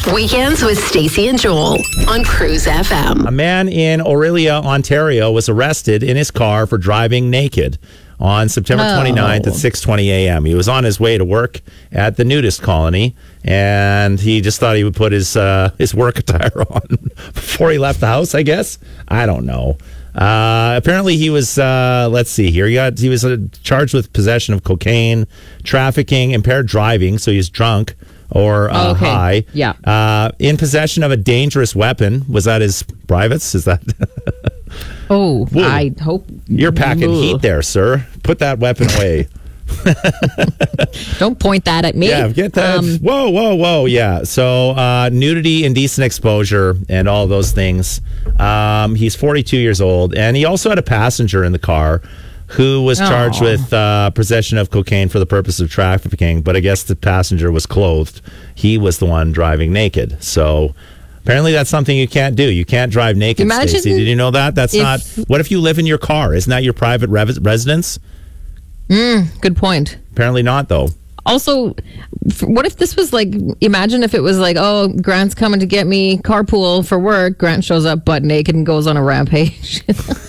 Weekends with Stacey and Joel on Cruise FM. A man in Orillia, Ontario was arrested in his car for driving naked on September 29th at 6:20 a.m. He was on his way to work at the nudist colony, and he just thought he would put his work attire on before he left the house, I guess. I don't know. Apparently he was, let's see here. He was charged with possession of cocaine, trafficking, impaired driving, so he's drunk or high. Yeah. In possession of a dangerous weapon. Was that his privates? Is that... Oh, whoa. I hope... You're packing heat there, sir. Put that weapon away. Don't point that at me. Yeah, get that. Whoa. Yeah. So nudity, indecent exposure, and all those things. He's 42 years old, and he also had a passenger in the car who was charged with possession of cocaine for the purpose of trafficking, but I guess the passenger was clothed. He was the one driving naked. So apparently that's something you can't do. You can't drive naked, Stacey. Did you know that? That's not... What if you live in your car? Isn't that your private residence? Good point. Apparently not, though. Also, what if this was like, imagine if it was like, oh, Grant's coming to get me, carpool for work. Grant shows up butt naked and goes on a rampage.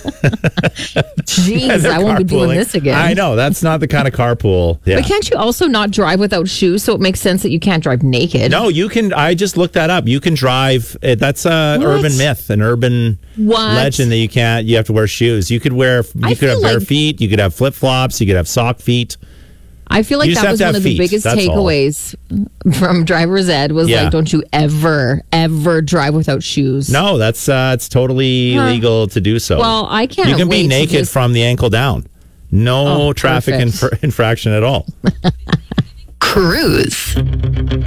Jeez, I won't be doing this again. I know, that's not the kind of carpool. Yeah. But can't you also not drive without shoes? So it makes sense that you can't drive naked. No, you can. I just looked that up. You can drive. That's an urban myth, an urban legend that you can't. You have to wear shoes. You could wear. You could have bare feet. You could have flip flops. You could have sock feet. I feel like that was one of the biggest takeaways from driver's ed was like, don't you ever drive without shoes. No, that's it's totally legal to do so. Well, I can't. You can be naked from the ankle down. No traffic infraction at all. Cruise.